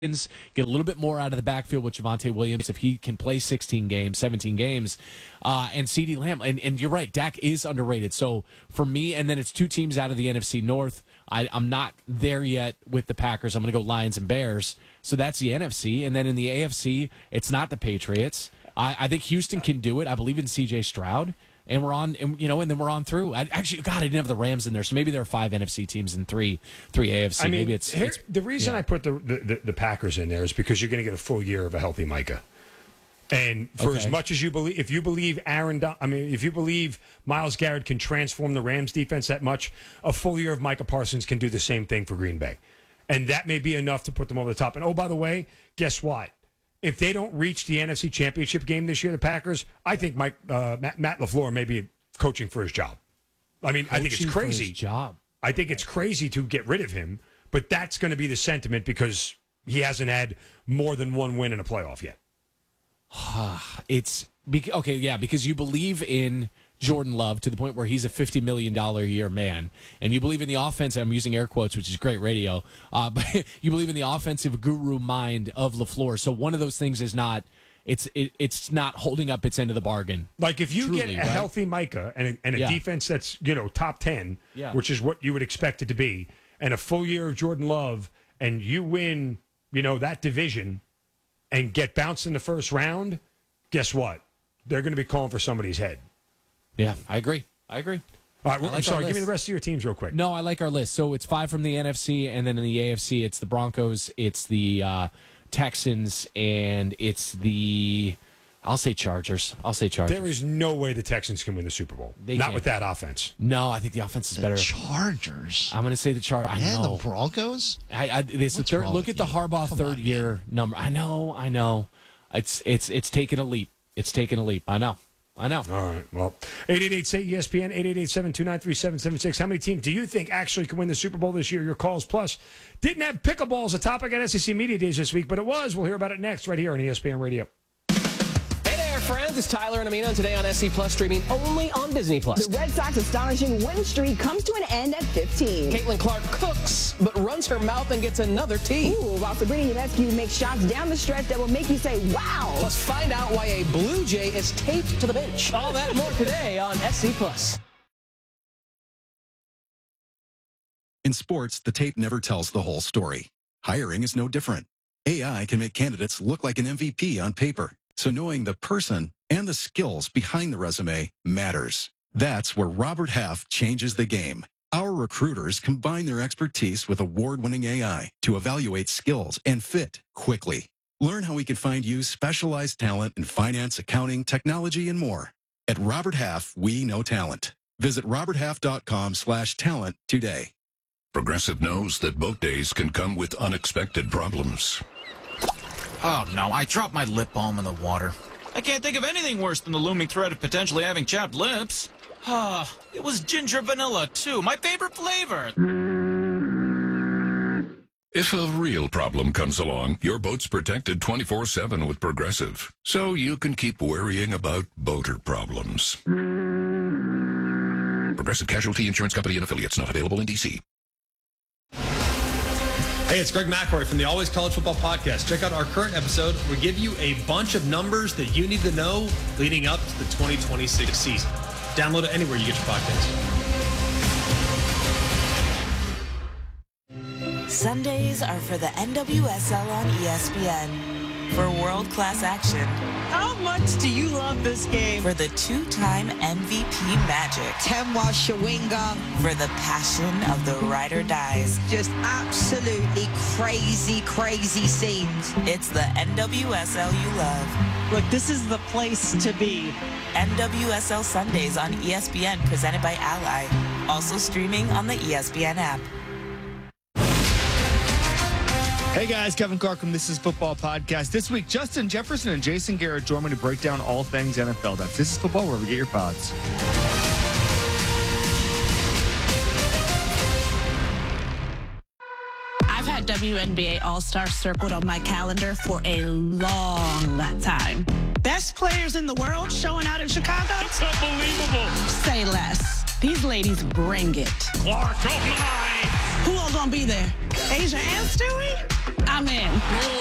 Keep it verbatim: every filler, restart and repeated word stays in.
get a little bit more out of the backfield with Javonte Williams if he can play sixteen games, seventeen games, uh, and CeeDee Lamb. And, and you're right, Dak is underrated. So for me, and then it's two teams out of the N F C North. I, I'm not there yet with the Packers. I'm going to go Lions and Bears. So that's the N F C. And then in the A F C, it's not the Patriots. I, I think Houston can do it. I believe in C J Stroud. And we're on, and, you know, and then we're on through. I, actually, God, I didn't have the Rams in there, so maybe there are five N F C teams and three, three A F C. I mean, maybe it's, here, it's the reason yeah. I put the, the the Packers in there is because you're going to get a full year of a healthy Micah. And for Okay. as much as you believe, if you believe Aaron, Do- I mean, if you believe Myles Garrett can transform the Rams defense that much, a full year of Micah Parsons can do the same thing for Green Bay, and that may be enough to put them over the top. And oh, by the way, guess what? If they don't reach the N F C Championship game this year, the Packers, I think Mike uh, Matt, Matt LaFleur may be coaching for his job. I mean, Coaching I think it's for crazy. his job. I think it's crazy to get rid of him, but that's going to be the sentiment because he hasn't had more than one win in a playoff yet. It's bec- okay, yeah, because you believe in Jordan Love to the point where he's a fifty million dollars a year man, and you believe in the offense. I'm using air quotes, which is great radio, uh, but you believe in the offensive guru mind of LaFleur. So one of those things is not it's it, it's not holding up its end of the bargain. Like if you Truly, get a right? healthy Micah and a, and a Yeah. defense that's, you know, top ten, Yeah. which is what you would expect it to be, and a full year of Jordan Love, and you win, you know, that division and get bounced in the first round, guess what? They're going to be calling for somebody's head. Yeah, I agree. I agree. All right, I I'm like our sorry. Give me list. the rest of your teams real quick. No, I like our list. So it's five from the N F C, and then in the A F C, it's the Broncos, it's the uh, Texans, and it's the, I'll say Chargers. I'll say Chargers. There is no way the Texans can win the Super Bowl. They Not can't. with that offense. No, I think the offense is The better. Chargers. I'm going to say the Chargers. I And know. the Broncos? I, I, this What's third, wrong look with at the you? Harbaugh Come third on, year number. I know, I know. It's it's it's taken a leap. It's taken a leap. I know. I know. All right. Well, eight eight eight, say E S P N, eight eight eight, seven two nine, three seven seven six. How many teams do you think actually can win the Super Bowl this year? Your calls. Plus, didn't have pickleball as a topic at S E C Media Days this week, but it was. We'll hear about it next right here on E S P N Radio. Hey there, friends. It's Tyler and Amina today on S C Plus, streaming only on Disney Plus. The Red Sox astonishing win streak comes to an end at fifteen. Caitlin Clark cooks, but runs her mouth and gets another tea. Ooh, while Sabrina Ionescu makes shots down the stretch that will make you say, wow. Plus, find out why a Blue Jay is taped to the bench. All that and more today on S C Plus. In sports, the tape never tells the whole story. Hiring is no different. A I can make candidates look like an M V P on paper, so knowing the person and the skills behind the resume matters. That's where Robert Half changes the game. Our recruiters combine their expertise with award-winning A I to evaluate skills and fit quickly. Learn how we can find you specialized talent in finance, accounting, technology, and more. At Robert Half, we know talent. Visit roberthalf.com slash talent today. Progressive knows that boat days can come with unexpected problems. Oh no, I dropped my lip balm in the water. I can't think of anything worse than the looming threat of potentially having chapped lips. Ah, it was ginger vanilla too, my favorite flavor. If a real problem comes along, your boat's protected twenty-four seven with Progressive, so you can keep worrying about boater problems. Progressive Casualty Insurance Company and Affiliates, not available in D C. Hey, it's Greg McElroy from the Always College Football Podcast. Check out our current episode. We give you a bunch of numbers that you need to know leading up to the twenty twenty-six season. Download it anywhere you get your podcast. Sundays are for the N W S L on E S P N. For world-class action. How much do you love this game? For the two-time M V P magic. Temwa Shawinga. For the passion of the ride or dies. Just absolutely crazy, crazy scenes. It's the N W S L you love. Look, this is the place to be. N W S L Sundays on E S P N, presented by Ally. Also streaming on the E S P N app. Hey guys, Kevin Clark from This Is Football Podcast. This week, Justin Jefferson and Jason Garrett join me to break down all things N F L. That's This Is Football, where we get your pods. I've had W N B A All-Star circled on my calendar for a long time. Best players in the world showing out in Chicago? It's unbelievable. Say less. These ladies bring it. Clark, oh my. Who all gonna be there? Asia and Stewie? I'm in.